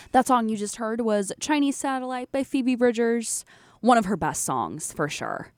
That song you just heard was Chinese Satellite by Phoebe Bridgers. One of her best songs, for sure.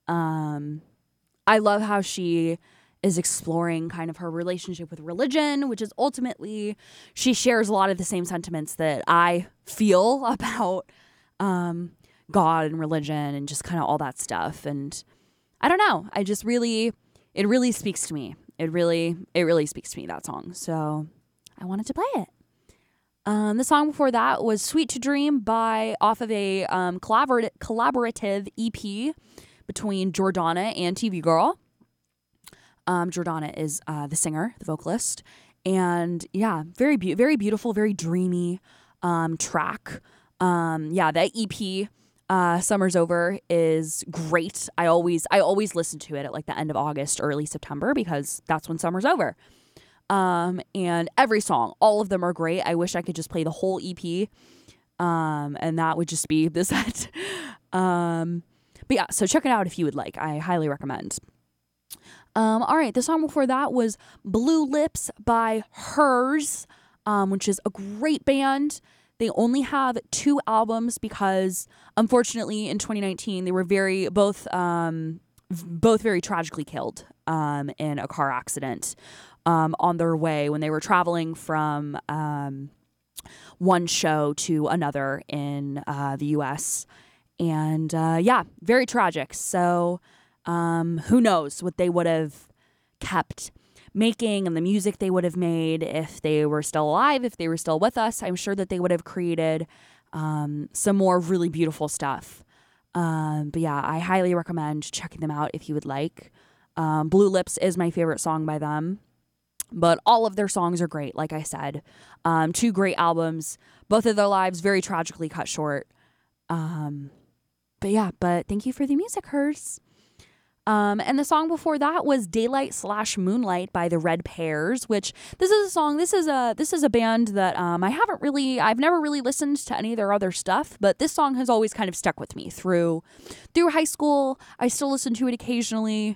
I love how she is exploring kind of her relationship with religion, which is ultimately, she shares a lot of the same sentiments that I feel about God and religion and just kind of all that stuff. And I don't know, it really speaks to me. It really speaks to me, that song. So I wanted to play it. The song before that was Sweet to Dream off of a collaborative EP between Jordana and TV Girl. Jordana is the singer, the vocalist. And yeah, very beautiful, very dreamy track. That EP, Summer's Over, is great. I always listen to it at like the end of August, early September, because that's when summer's over. And every song, all of them are great. I wish I could just play the whole EP. And that would just be the set. But yeah, so check it out if you would like. I highly recommend. All right, the song before that was Blue Lips by Hers, which is a great band. They only have 2 albums because, unfortunately, in 2019 they were both very tragically killed in a car accident on their way when they were traveling from one show to another in the U.S. And very tragic. So who knows what they would have kept making and the music they would have made if they were still alive, if they were still with us. I'm sure that they would have created some more really beautiful stuff. But yeah, I highly recommend checking them out if you would like. Blue Lips is my favorite song by them, but all of their songs are great. Like I said, 2 great albums, both of their lives very tragically cut short. But thank you for the music, Hers. And the song before that was Daylight/Moonlight by the Red Pears, which this is a band that I've never really listened to any of their other stuff, but this song has always kind of stuck with me through high school. I still listen to it occasionally.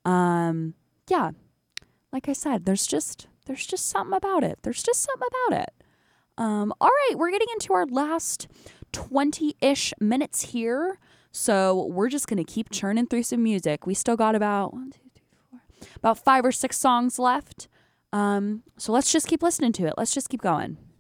Like I said, there's just something about it. All right, we're getting into our last 20-ish minutes here. So we're just going to keep churning through some music. We still got about 5 or 6 songs left. So let's just keep listening to it. Let's just keep going.